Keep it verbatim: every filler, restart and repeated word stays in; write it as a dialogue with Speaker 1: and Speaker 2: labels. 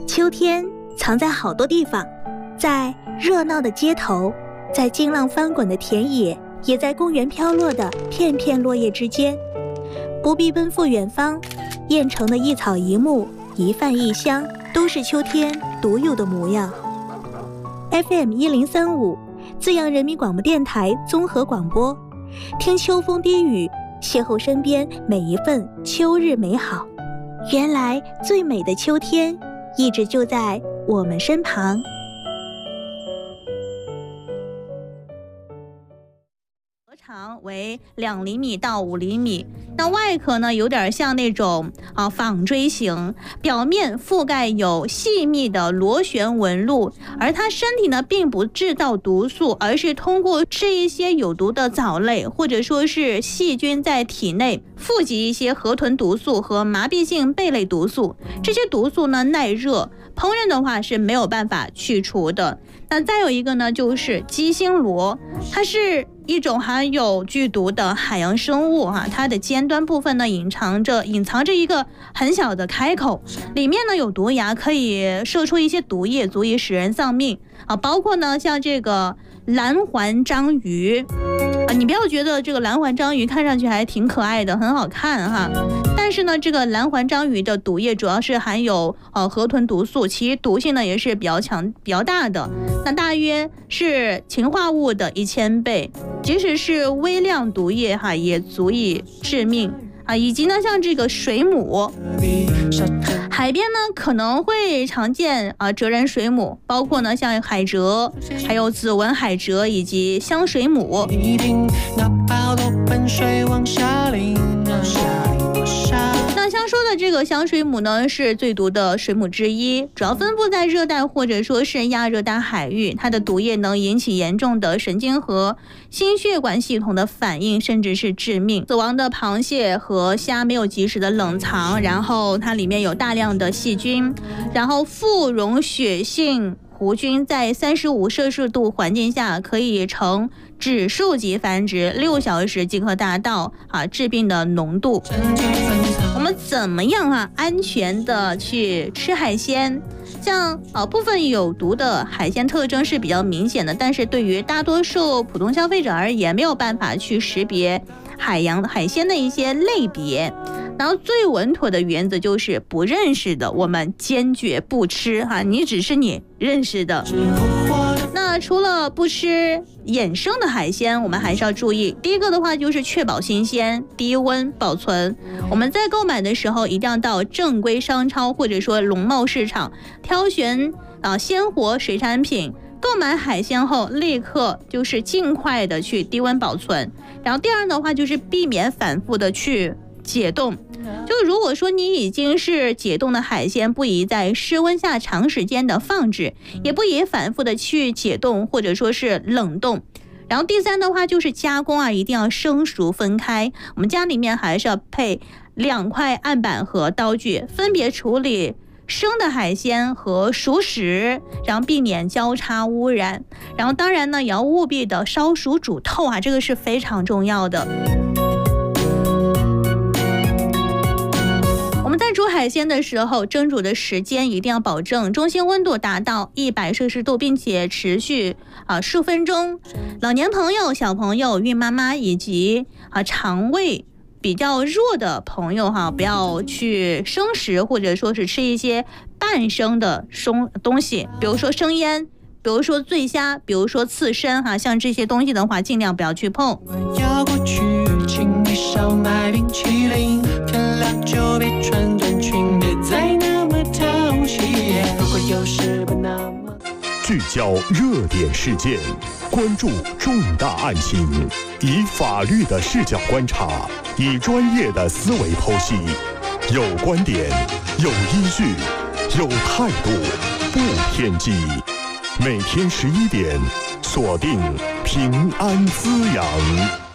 Speaker 1: 秋天藏在好多地方，在热闹的街头，在惊浪翻滚的田野，也在公园飘落的片片落叶之间。不必奔赴远方，燕城的一草一木，一饭一香，都是秋天独有的模样。 F M 一零三五，资阳人民广播电台综合广播，听秋风低语，邂逅身边每一份秋日美好。原来最美的秋天一直就在我们身旁。
Speaker 2: 长为两厘米到五厘米，那外壳呢有点像那种啊纺锥形，表面覆盖有细密的螺旋纹路，而它身体呢并不制造毒素，而是通过吃一些有毒的藻类或者说是细菌在体内富集一些河豚毒素和麻痹性贝类毒素，这些毒素呢耐热，烹饪的话是没有办法去除的。那再有一个呢就是鸡星螺，它是一种含有剧毒的海洋生物哈、啊，它的尖端部分呢隐藏着隐藏着一个很小的开口，里面呢有毒牙，可以射出一些毒液，足以使人丧命啊。包括呢像这个蓝环章鱼啊，你不要觉得这个蓝环章鱼看上去还挺可爱的，很好看哈。但是呢，这个蓝环章鱼的毒液主要是含有呃河豚毒素，其毒性呢也是比较强、比较大的，那大约是氰化物的一千倍，即使是微量毒液哈，也足以致命啊。以及呢，像这个水母，海边呢可能会常见啊蜇人水母，包括呢像海蜇，还有紫纹海蜇以及香水母。那像说的这个香水母呢，是最毒的水母之一，主要分布在热带或者说是亚热带海域，它的毒液能引起严重的神经和心血管系统的反应，甚至是致命。死亡的螃蟹和虾没有及时的冷藏，然后它里面有大量的细菌，然后富溶血性弧菌在三十五摄氏度环境下可以呈指数级繁殖，六小时即可达到啊致病的浓度。我们怎么样啊安全的去吃海鲜？像啊部分有毒的海鲜特征是比较明显的，但是对于大多数普通消费者而言，没有办法去识别海洋海鲜的一些类别。然后最稳妥的原则就是不认识的我们坚决不吃哈，你只是你认识的。那除了不吃衍生的海鲜，我们还是要注意，第一个的话就是确保新鲜、低温保存。我们在购买的时候一定要到正规商超或者说农贸市场挑选啊鲜活水产品。购买海鲜后立刻就是尽快的去低温保存。然后第二的话就是避免反复的去解冻，就如果说你已经是解冻的海鲜，不宜在室温下长时间的放置，也不宜反复的去解冻或者说是冷冻。然后第三的话就是加工啊，一定要生熟分开。我们家里面还是要配两块案板和刀具，分别处理生的海鲜和熟食，然后避免交叉污染。然后当然呢，也要务必的烧熟煮透啊，这个是非常重要的。在煮海鲜的时候，蒸煮的时间一定要保证中心温度达到一百摄氏度，并且持续啊数分钟。老年朋友、小朋友、孕妈妈以及啊肠胃比较弱的朋友哈，不要去生食或者说是吃一些半生的生东西，比如说生腌，比如说醉虾，比如说刺身哈，像这些东西的话，尽量不要去碰。要过去，请你少买冰淇淋，天亮就别穿短裙，别再那么淘气。如果有事不那么
Speaker 3: 聚焦热点事件，关注重大案情，以法律的视角观察，以专业的思维剖析，有观点，有依据，有态度，不偏激。每天十一点，锁定平安滋养。